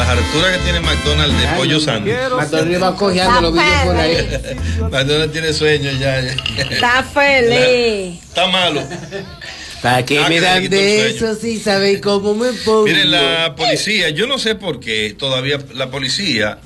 las alturas que tiene McDonald's de pollo sándwich. McDonald's va cojeando los vídeos por ahí. McDonald's tiene sueño ya. Está feliz. Está malo. ¿Para qué me dan de eso si sabéis cómo me pongo? Miren, la policía, yo no sé por qué todavía la policía,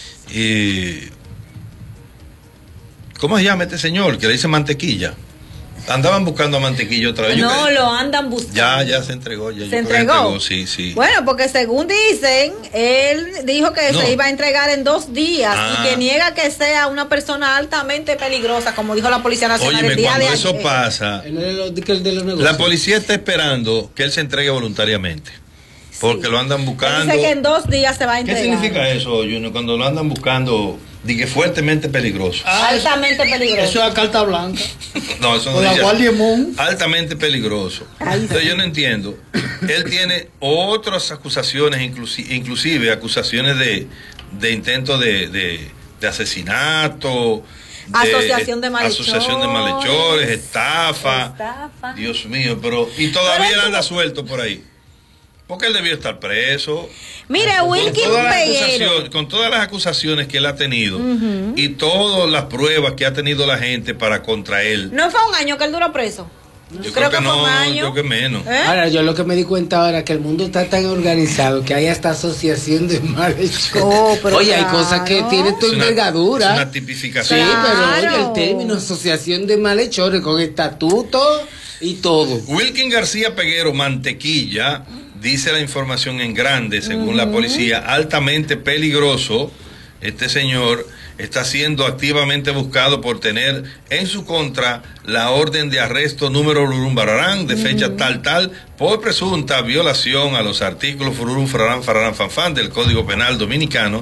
¿cómo se llama este señor que le dice Mantequilla? Andaban buscando a Mantequilla otra vez. No, lo andan buscando. Ya se entregó. Ya, ¿Se entregó? Sí. Bueno, porque según dicen, él dijo que se iba a entregar en 2 días y que niega que sea una persona altamente peligrosa, como dijo la Policía Nacional el día de ayer. Cuando eso pasa, la policía está esperando que él se entregue voluntariamente. Porque lo andan buscando. Él dice que en 2 días se va a entregar. ¿Qué significa eso, Junior? Cuando lo andan buscando, dice fuertemente peligroso. Altamente peligroso. Eso es carta blanca. No, eso no Con la dice. Guardia Mon. Altamente peligroso. Entonces yo no entiendo. Él tiene otras acusaciones, inclusive acusaciones de intento de asesinato. Asociación de malhechores, estafa. Dios mío, pero y todavía él anda suelto por ahí. Porque él debió estar preso. Mire, Wilkin Peguero. Con todas las acusaciones que él ha tenido y todas las pruebas que ha tenido la gente para contra él. ¿No fue 1 año que él duró preso? Yo creo que no, fue 1 año. Yo creo que menos. Ahora, yo lo que me di cuenta ahora es que el mundo está tan organizado que hay hasta asociación de malhechores. Oye, hay cosas que tienen tu envergadura. Es una tipificación. Sí, pero oye, el término asociación de malhechores con estatuto y todo. Wilkin García Peguero, Mantequilla, dice la información en grande, según la policía, altamente peligroso. Este señor está siendo activamente buscado por tener en su contra la orden de arresto número Lurumbararán de fecha tal por presunta violación a los artículos Fururum Fararán Fararán Fanfan del Código Penal Dominicano.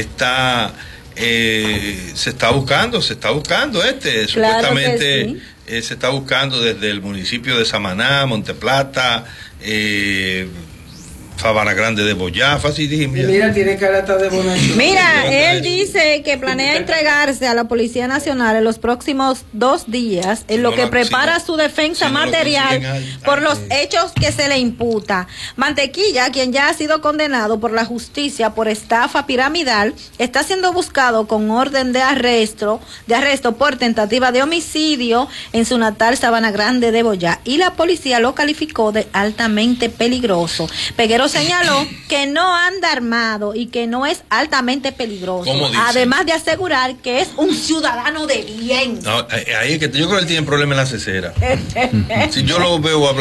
Se está buscando supuestamente se está buscando desde el municipio de Samaná, Monteplata, Sabana Grande de Boyá, fácil dije. Mira, tiene carácter de bonito. Mira, él dice que planea entregarse a la Policía Nacional en los próximos 2 días, en lo que prepara su defensa material por los hechos que se le imputa. Mantequilla, quien ya ha sido condenado por la justicia por estafa piramidal, está siendo buscado con orden de arresto por tentativa de homicidio en su natal Sabana Grande de Boyá, y la policía lo calificó de altamente peligroso. Peguero señaló que no anda armado y que no es altamente peligroso, además de asegurar que es un ciudadano de bien. No, ahí es que yo creo que él tiene problemas en la cesera. Si yo lo veo